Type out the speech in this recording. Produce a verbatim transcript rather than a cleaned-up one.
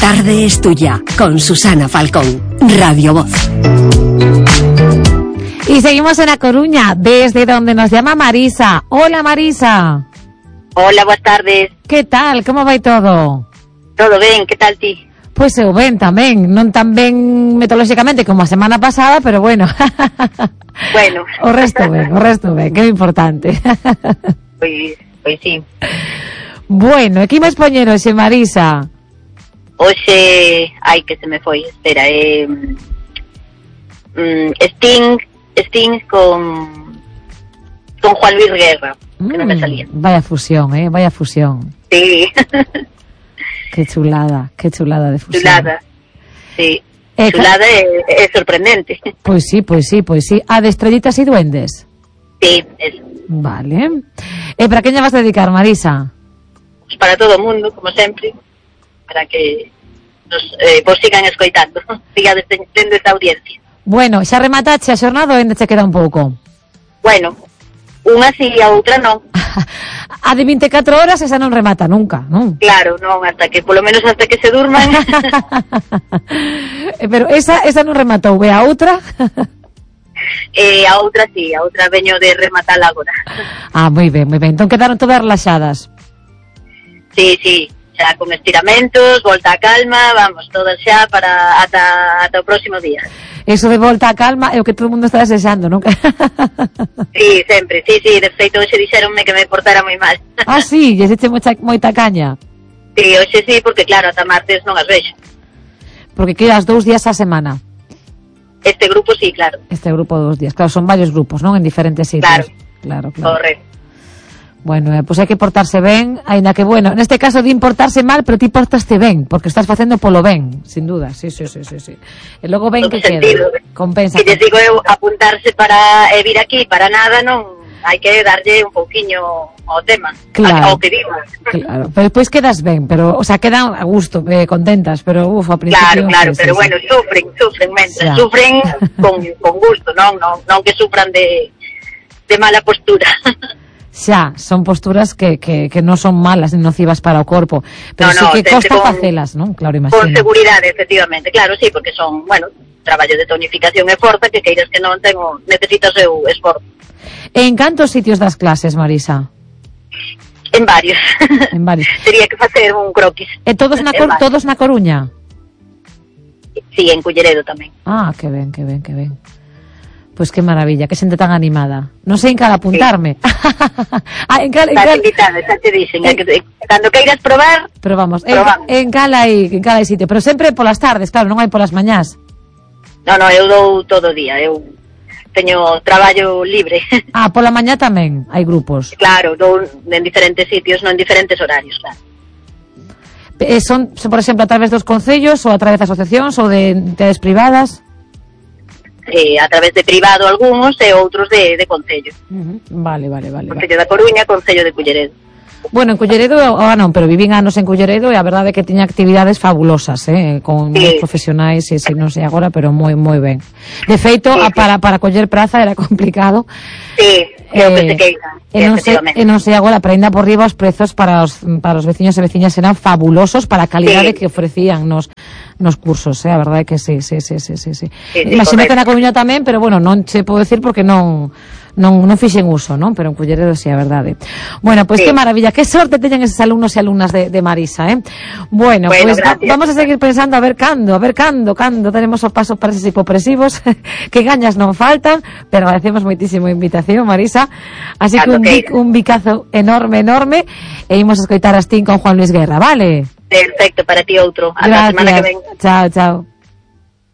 tarde es tuya, con Susana Falcón, Radio Voz. Y seguimos en A Coruña, desde donde nos llama Marisa. Hola, Marisa. Hola, buenas tardes. Que tal? Como vai todo? Todo ben, que tal ti? Pois eu ben tamén, non tan ben metodolóxicamente como a semana pasada, pero bueno. Bueno. O resto ben, o resto ben, que é importante. Pois, pois sí. Bueno, e que imos poñer hoxe, Marisa? Hoxe, ai que se me foi, espera, eh, mm, Sting, Sting con con Juan Luis Guerra, que mm, non me salía. Vaya fusión, eh, vaya fusión. Sí. Qué chulada, qué chulada de fusión. Chulada, sí. Eh, chulada é, é sorprendente. Pois sí, pois sí, pois sí. A de Estrellitas e Duendes? Sí, eso. Vale. E para quen lle vas a dedicar, Marisa? Pues para todo o mundo, como sempre, para que nos eh, vos sigan escoitando, sigades tendo esta audiencia. Bueno, xa rematache a xornada ou ainda che queda un pouco? Bueno, unha si a outra non. A de vinte e catro horas esa non remata nunca, non? Claro, non, hasta que, polo menos hasta que se durman. Pero esa esa non rematou, ve a outra? Eh, a outra si, a outra veño de rematar agora. Ah, moi ben, moi ben. Entón quedaron todas relaxadas. Sí, sí, xa con estiramentos, volta a calma, vamos, todas xa para ata, ata o próximo día. Eso de volta a calma é o que todo o mundo está desexando, non? Sí, sempre, sí, sí, de feito hoxe dixeronme que me portara moi mal. Ah, sí, lle eche moita, moita caña. Sí, hoxe sí, porque claro, ata martes non as vexo. Porque quedas dous días a semana. Este grupo sí, claro. Este grupo dous días, claro, son varios grupos, non? En diferentes sitios. Claro, claro, claro. Correcto. Bueno, eh, pois pues hai que portarse ben, aínda que, bueno, neste caso di portarse mal, pero ti portaste ben, porque estás facendo polo ben, sin duda, sí, sí, sí, sí, sí. E logo ben que queda, compensa. Que te digo eu, apuntarse para eh, vir aquí, para nada, non, hai que darlle un pouquiño ao tema, claro, ao que digo. Claro, pero despois quedas ben, pero, o sea, quedan a gusto, eh, contentas, pero, uf, ao principio... Claro, claro, sí, pero sí, bueno, sí. sufren, sufren, mentre, ya. sufren con, con gusto, non, non, non que sufran de, de mala postura. Xa, son posturas que, que, que non son malas ni nocivas para o corpo, pero no, sí no, que costa con, facelas, non? Claro, imagino. Con seguridade, efectivamente, claro, sí, porque son, bueno, traballo de tonificación e forza que queiras que non tengo, necesita o seu esforzo. En cantos sitios das clases, Marisa? En varios. En varios. Sería que facer un croquis. E todos na, cor, todos na Coruña? Sí, en Culleredo tamén. Ah, que ben, que ben, que ben. Pois pues que maravilla, que xente tan animada. Non sei en cal apuntarme. Sí. Ah, en cal, en Estás cal... invitada, xa te dixen. En... Que, cando queiras probar, pero vamos, en, en cal hai, en cal hai sitio. Pero sempre polas tardes, claro, non hai polas mañás. No, no, eu dou todo o día. Eu teño traballo libre. Ah, pola mañá tamén hai grupos. Claro, dou en diferentes sitios, non en diferentes horarios, claro. Eh, son, son, por exemplo, a través dos concellos ou a través de asociacións ou de entidades privadas? Eh, a través de privado algúns e outros de, de concello. Uh-huh. Vale, vale, vale. Concello vale. da Coruña, Concello de Culleredo. Bueno, en Culleredo, ah, non, pero vivín anos en Culleredo e a verdade é que tiña actividades fabulosas, eh, con sí. Moi profesionais, e se non sei agora, pero moi, moi ben. De feito, sí, sí. A, para, para coller praza era complicado. Sí, é o que se queixa, e non sei, e non sei agora, pero ainda por riba os prezos para os, para os veciños e veciñas eran fabulosos para a calidade sí. Que ofrecían nos nos cursos, eh, a verdade é que sí, sí, sí, sí, sí, sí. sí, sí imagino que na Coruña tamén, pero bueno, non che podo decir porque non non non fixen uso, non? Pero en Culleredo si sí, a verdade. Bueno, pois pues sí. Que maravilla, que sorte teñen esos alumnos e alumnas de, de Marisa, eh? Bueno, bueno, pues va, vamos a seguir pensando a ver cando, a ver cando, cando tenemos os pasos para esos hipopresivos, que gañas non faltan, pero agradecemos moitísimo a invitación, Marisa. Así que un, bic, un bicazo enorme, enorme, e imos a escoitar a Sting con Juan Luis Guerra, vale? Perfecto, para ti outro. Ata a semana que ven. Chao, chao.